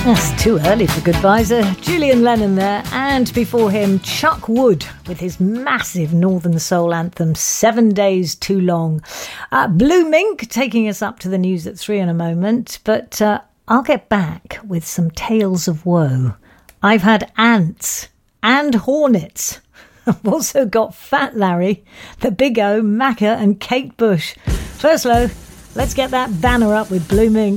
That's too early for goodbyes. Julian Lennon there, and before him, Chuck Wood with his massive Northern Soul anthem, 7 Days Too Long. Blue Mink taking us up to the news at 3 in a moment, but I'll get back with some tales of woe. I've had ants and hornets. I've also got Fat Larry, the Big O, Macca and Kate Bush. First, though, let's get that banner up with Blue Mink.